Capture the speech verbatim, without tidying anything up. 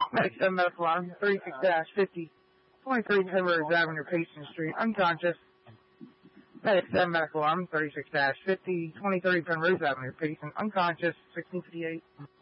Medic seven Medical Alarm, thirty-six fifty, twenty-three Penrose Avenue, Payson Street, unconscious. Medic seven Medical Alarm, thirty-six fifty, twenty-three Penrose Avenue, Payson, unconscious, sixteen fifty-eight.